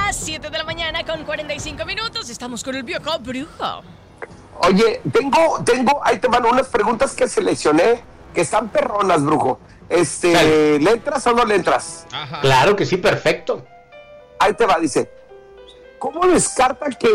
las 7 de la mañana con 45 minutos. Estamos con el viejo brujo. Oye, tengo, ahí te van unas preguntas que seleccioné que están perronas, brujo. ¿Le entras o no le entras? Ajá. Claro que sí, perfecto. Ahí te va, dice, ¿cómo descarta que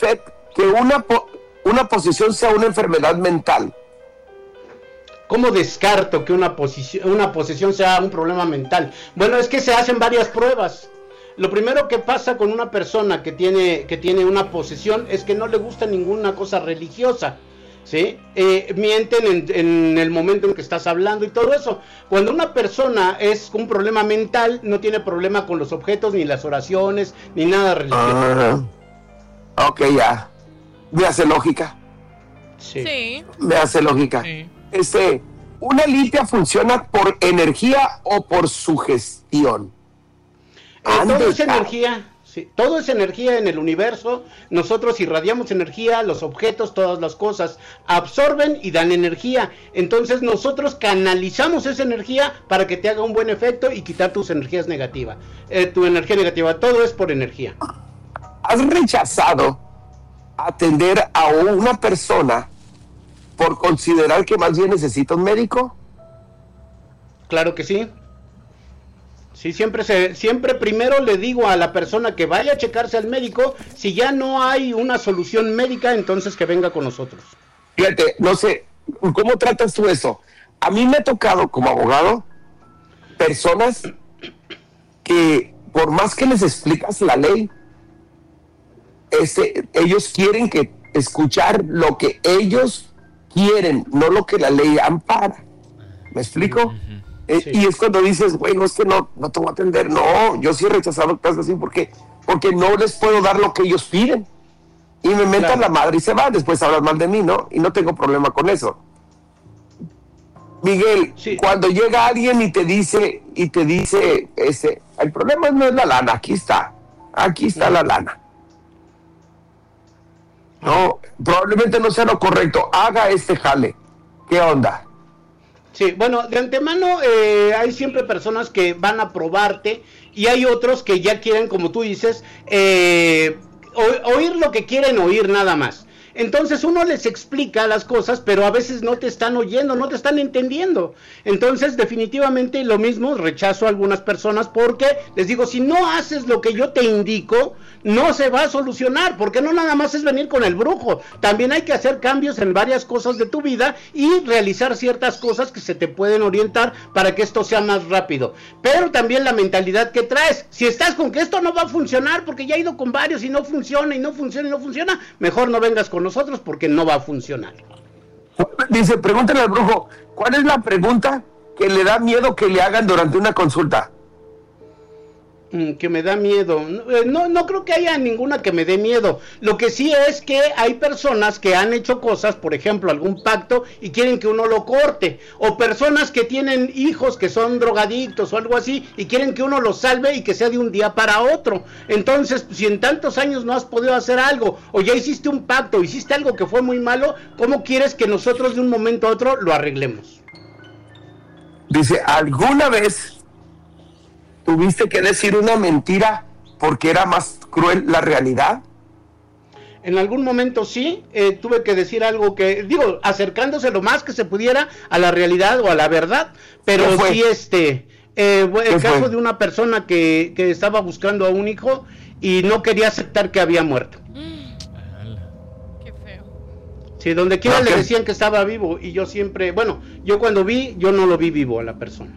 una posesión sea una enfermedad mental? ¿Cómo descarto que una posesión sea un problema mental? Bueno, es que se hacen varias pruebas. Lo primero que pasa con una persona que tiene una posesión es que no le gusta ninguna cosa religiosa, ¿sí? Mienten en el momento en que estás hablando y todo eso. Cuando una persona es un problema mental, no tiene problema con los objetos, ni las oraciones, ni nada religioso. Ok, ya. Me hace lógica. Sí. Me hace lógica. Sí. ¿Una limpia funciona por energía o por sugestión? Todo es energía, sí, todo es energía en el universo. Nosotros irradiamos energía, los objetos, todas las cosas absorben y dan energía. Entonces nosotros canalizamos esa energía para que te haga un buen efecto y quitar tus energías negativas. Tu energía negativa, todo es por energía. ¿Has rechazado atender a una persona por considerar que más bien necesita un médico? Claro que sí. Sí, siempre primero le digo a la persona que vaya a checarse al médico. Si ya no hay una solución médica, entonces que venga con nosotros. Fíjate, no sé, ¿cómo tratas tú eso? A mí me ha tocado como abogado personas que por más que les explicas la ley, ellos quieren escuchar lo que ellos quieren, no lo que la ley ampara. ¿Me explico? Sí. Y es cuando dices, güey, no es que no te voy a atender. No, yo sí he rechazado casos así porque no les puedo dar lo que ellos piden. Y me mentan la madre y se van, después hablan mal de mí, ¿no? Y no tengo problema con eso. Miguel, cuando llega alguien y te dice, el problema no es la lana, aquí está la lana. No, probablemente no sea lo correcto. Haga este jale. ¿Qué onda? Sí, bueno, de antemano hay siempre personas que van a probarte y hay otros que ya quieren, como tú dices, oír lo que quieren oír nada más. Entonces uno les explica las cosas, pero a veces no te están oyendo, no te están entendiendo. Entonces definitivamente lo mismo, rechazo a algunas personas porque les digo, si no haces lo que yo te indico, no se va a solucionar, porque no nada más es venir con el brujo, también hay que hacer cambios en varias cosas de tu vida y realizar ciertas cosas que se te pueden orientar para que esto sea más rápido. Pero también la mentalidad que traes, si estás con que esto no va a funcionar porque ya he ido con varios y no funciona, mejor no vengas con nosotros porque no va a funcionar. Dice, pregúntale al brujo, ¿cuál es la pregunta que le da miedo que le hagan durante una consulta? Que me da miedo. No creo que haya ninguna que me dé miedo. Lo que sí es que hay personas que han hecho cosas, por ejemplo, algún pacto y quieren que uno lo corte. O personas que tienen hijos que son drogadictos o algo así y quieren que uno los salve y que sea de un día para otro. Entonces, si en tantos años no has podido hacer algo o ya hiciste un pacto, hiciste algo que fue muy malo, ¿cómo quieres que nosotros de un momento a otro lo arreglemos? Dice, ¿alguna vez tuviste que decir una mentira porque era más cruel la realidad? En algún momento sí, tuve que decir algo que, acercándose lo más que se pudiera a la realidad o a la verdad, pero sí el caso de una persona que estaba buscando a un hijo y no quería aceptar que había muerto. Qué feo. Sí, donde quiera le decían que estaba vivo y yo siempre, yo cuando vi, yo no lo vi vivo a la persona.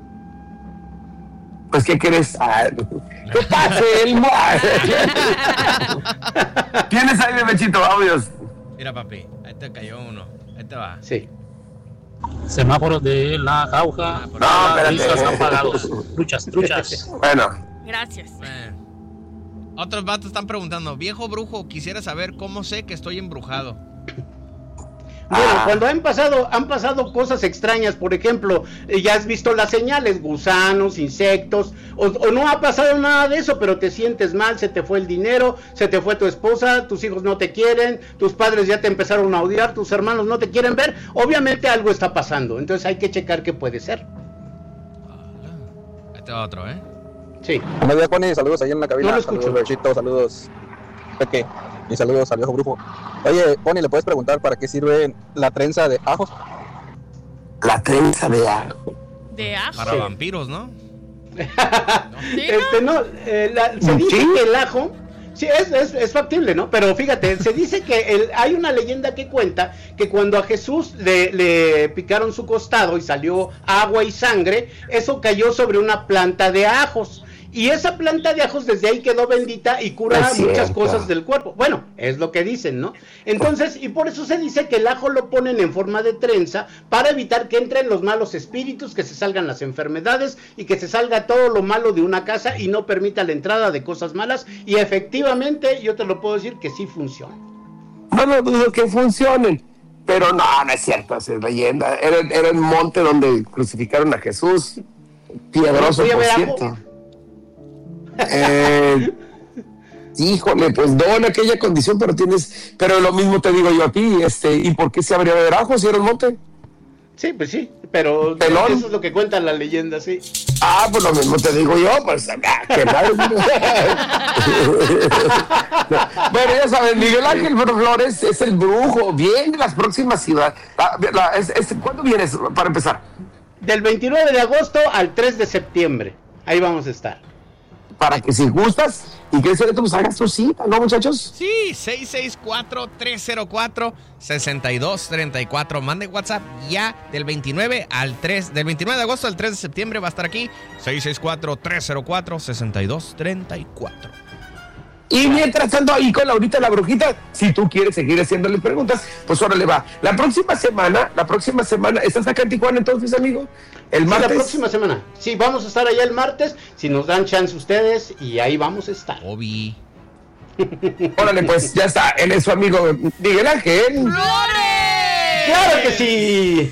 Pues, ¿qué quieres? ¿Qué pasa, Elmo? ¿Tienes ahí, Bebechito, audios? Mira, papi, ahí te cayó uno. Ahí te va. Sí. Semáforos de la Jauja. No, espérate. Apagados. Truchas. Bueno. Gracias. Otros vatos están preguntando, viejo brujo, quisiera saber cómo sé que estoy embrujado. Bueno, cuando han pasado cosas extrañas, por ejemplo, ya has visto las señales, gusanos, insectos, o no ha pasado nada de eso, pero te sientes mal, se te fue el dinero, se te fue tu esposa, tus hijos no te quieren, tus padres ya te empezaron a odiar, tus hermanos no te quieren ver, obviamente algo está pasando, entonces hay que checar qué puede ser. Ahí te va otro, Sí. Buenos días, Pony, saludos ahí en la cabina. No lo escucho. Saludos, Berchito, saludos, Peque, y saludos al viejo brujo. Oye, Pony, ¿le puedes preguntar para qué sirve la trenza de ajos? La trenza de ajo. De ajo. Para Sí. vampiros, ¿no? Se dice ¿Sí? que el ajo, sí, es factible, ¿no? Pero fíjate, se dice que hay una leyenda que cuenta que cuando a Jesús le picaron su costado y salió agua y sangre, eso cayó sobre una planta de ajos. Y esa planta de ajos desde ahí quedó bendita y cura Es muchas cierto. cosas del cuerpo. Bueno, es lo que dicen, ¿no? Entonces, y por eso se dice que el ajo lo ponen en forma de trenza para evitar que entren los malos espíritus, que se salgan las enfermedades y que se salga todo lo malo de una casa y no permita la entrada de cosas malas. Y efectivamente, yo te lo puedo decir que sí funciona. No dudo que funcionen, pero no es cierto, esa es leyenda. Era el monte donde crucificaron a Jesús, piedroso, Voy a por ver cierto. ajo. Híjole, pues no en aquella condición, pero lo mismo te digo yo a ti, ¿y por qué se habría de ver ajo si era un monte? Sí, pues sí, pero ¿Pelón? eso es lo que cuenta la leyenda, sí. Pues lo mismo te digo yo, pues qué mal. Bueno, ya saben, Miguel Ángel Flores es el brujo, viene las próximas ciudades. ¿Cuándo vienes para empezar? Del 29 de agosto al 3 de septiembre, ahí vamos a estar. Para que si gustas y quieres ser pues hagas tu cita, ¿no, muchachos? Sí, 664-304-6234. Mande WhatsApp ya del 29 de agosto al 3 de septiembre va a estar aquí. 664-304-6234. Y mientras tanto ahí con Laurita la brujita, si tú quieres seguir haciéndole preguntas, pues órale va. La próxima semana, ¿estás acá en Tijuana entonces, amigo? El Sí, martes. la próxima semana. Sí, vamos a estar allá el martes, si nos dan chance ustedes, y ahí vamos a estar. Obi. Órale, pues ya está. Él es su amigo Miguel Ángel. ¡Flores! ¡Claro que sí!